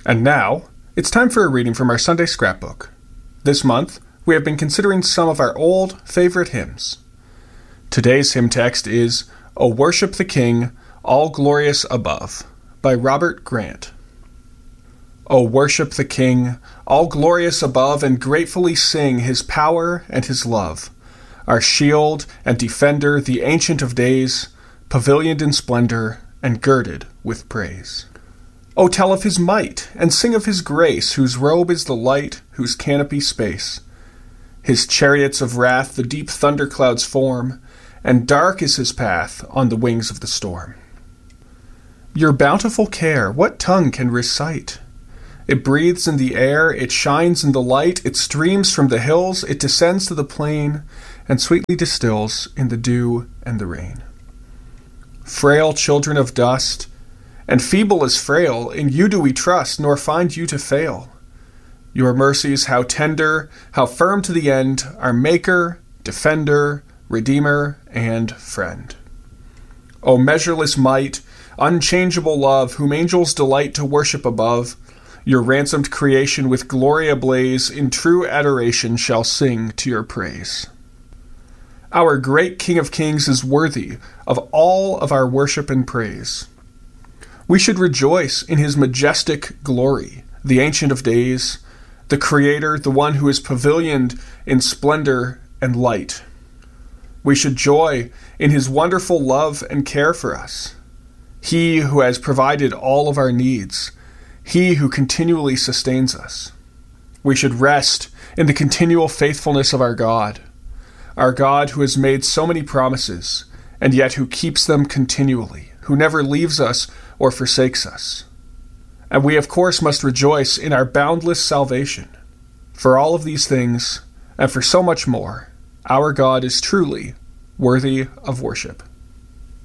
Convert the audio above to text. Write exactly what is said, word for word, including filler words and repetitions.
And now, it's time for a reading from our Sunday scrapbook. This month, we have been considering some of our old favorite hymns. Today's hymn text is O Worship the King, All Glorious Above, by Robert Grant. O worship the King, all glorious above, and gratefully sing his power and his love, our shield and defender, the Ancient of Days, pavilioned in splendor and girded with praise. O tell of his might, and sing of his grace, whose robe is the light, whose canopy space. His chariots of wrath the deep thunderclouds form, and dark is his path on the wings of the storm. Your bountiful care what tongue can recite? It breathes in the air, it shines in the light, it streams from the hills, it descends to the plain, and sweetly distills in the dew and the rain. Frail children of dust, and feeble as frail, in you do we trust, nor find you to fail. Your mercies how tender, how firm to the end, our Maker, Defender, Redeemer, and Friend. O measureless might, unchangeable love, whom angels delight to worship above, your ransomed creation with glory ablaze, in true adoration shall sing to your praise. Our great King of Kings is worthy of all of our worship and praise. We should rejoice in his majestic glory, the Ancient of Days, the Creator, the one who is pavilioned in splendor and light. We should joy in his wonderful love and care for us, he who has provided all of our needs, he who continually sustains us. We should rest in the continual faithfulness of our God, our God who has made so many promises, and yet who keeps them continually, who never leaves us or forsakes us. And we, of course, must rejoice in our boundless salvation. For all of these things, and for so much more, our God is truly worthy of worship.